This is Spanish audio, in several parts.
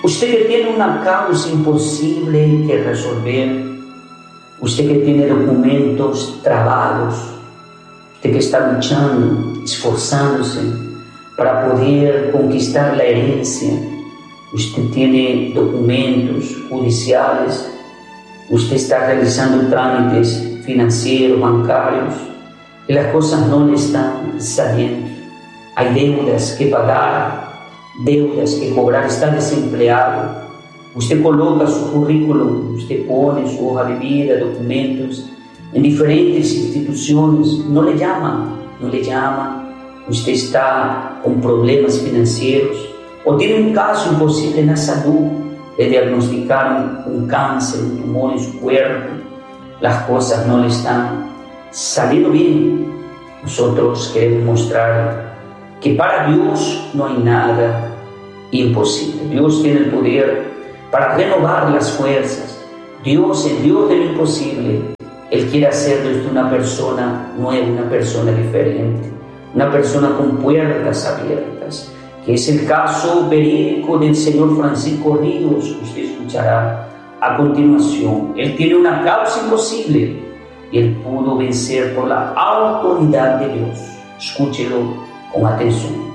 Usted que tiene una causa imposible que resolver, usted que tiene documentos trabados, usted que está luchando, esforzándose para poder conquistar la herencia, usted tiene documentos judiciales, usted está realizando trámites financieros, bancarios, y las cosas no le están saliendo. Hay deudas que pagar, deudas que cobrar, está desempleado. Usted coloca su currículum, usted pone su hoja de vida, documentos en diferentes instituciones, no le llaman. Usted está con problemas financieros o tiene un caso imposible en la salud, le diagnosticaron un cáncer, un tumor en su cuerpo, las cosas no le están saliendo bien. Nosotros queremos mostrar que para Dios no hay nada imposible. Dios tiene el poder para renovar las fuerzas. Dios, el Dios de lo imposible, Él quiere hacer de usted una persona nueva, una persona diferente, una persona con puertas abiertas, que es el caso verídico del señor Francisco Ríos, que usted escuchará a continuación. Él tiene una causa imposible y él pudo vencer por la autoridad de Dios. Escúchelo con atención.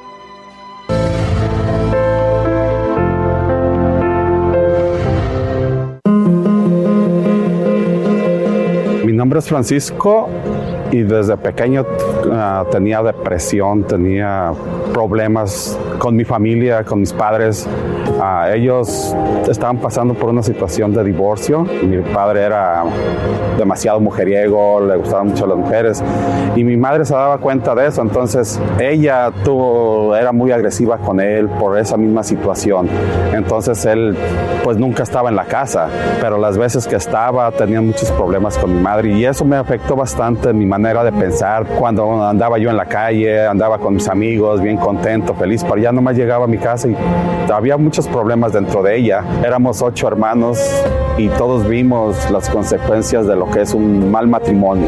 Mi nombre es Francisco y desde pequeño tenía depresión, tenía problemas con mi familia, con mis padres. Ellos estaban pasando por una situación de divorcio. Mi padre era demasiado mujeriego, le gustaban mucho las mujeres y mi madre se daba cuenta de eso. Entonces ella era muy agresiva con él por esa misma situación. Entonces él pues nunca estaba en la casa, pero las veces que estaba tenía muchos problemas con mi madre y eso me afectó bastante en mi manera de pensar. Cuando andaba yo en la calle, andaba con mis amigos, bien contento, feliz, pero ya nomás llegaba a mi casa y había muchos problemas dentro de ella. Éramos 8 hermanos y todos vimos las consecuencias de lo que es un mal matrimonio.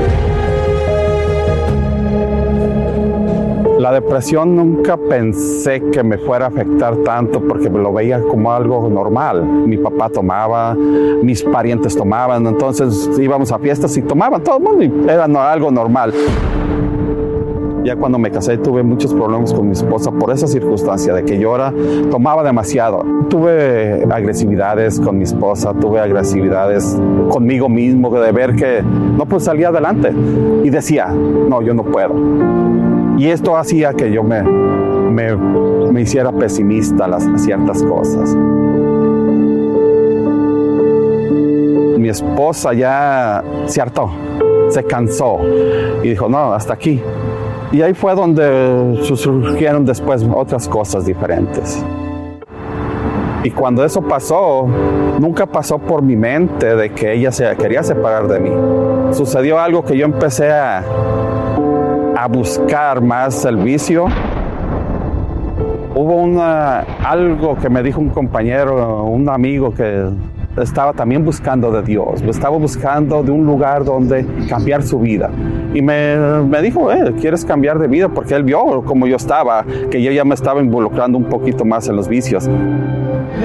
La depresión nunca pensé que me fuera a afectar tanto porque me lo veía como algo normal. Mi papá tomaba, mis parientes tomaban, entonces íbamos a fiestas y tomaban todo el mundo y era algo normal. Ya cuando me casé tuve muchos problemas con mi esposa por esa circunstancia de que yo tomaba demasiado. Tuve agresividades con mi esposa, tuve agresividades conmigo mismo de ver que no pues salía adelante y decía, no, yo no puedo. Y esto hacía que yo me hiciera pesimista a ciertas cosas. Mi esposa ya se hartó, se cansó y dijo, no, hasta aquí. Y ahí fue donde surgieron después otras cosas diferentes. Y cuando eso pasó, nunca pasó por mi mente de que ella se quería separar de mí. Sucedió algo que yo empecé a buscar más el vicio. Hubo algo que me dijo un compañero, un amigo que estaba también buscando de Dios, estaba buscando de un lugar donde cambiar su vida. Y me dijo, ¿quieres cambiar de vida? Porque él vio como yo estaba, que yo ya me estaba involucrando un poquito más en los vicios.